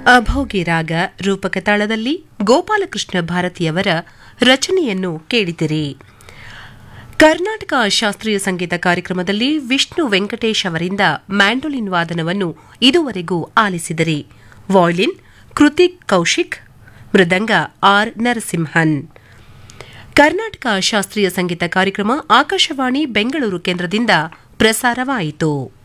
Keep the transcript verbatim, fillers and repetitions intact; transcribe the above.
ಅಭೋಗಿ ರಾಗ ರೂಪಕ ತಾಳದಲ್ಲಿ ಗೋಪಾಲಕೃಷ್ಣ ಭಾರತಿಯವರ ರಚನೆಯನ್ನು ಕೇಳಿದಿರಿ. ಕರ್ನಾಟಕ ಶಾಸ್ತ್ರೀಯ ಸಂಗೀತ ಕಾರ್ಯಕ್ರಮದಲ್ಲಿ ವಿಷ್ಣು ವೆಂಕಟೇಶ್ ಅವರಿಂದ ಮ್ಯಾಂಡೋಲಿನ್ ವಾದನವನ್ನು ಇದುವರೆಗೂ ಆಲಿಸಿದಿರಿ. ವಾಯ್ಲಿನ್ ಕೃತಿಕ್ ಕೌಶಿಕ್, ಮೃದಂಗ ಆರ್ ನರಸಿಂಹನ್. ಕರ್ನಾಟಕ ಶಾಸ್ತ್ರೀಯ ಸಂಗೀತ ಕಾರ್ಯಕ್ರಮ ಆಕಾಶವಾಣಿ ಬೆಂಗಳೂರು ಕೇಂದ್ರದಿಂದ ಪ್ರಸಾರವಾಯಿತು.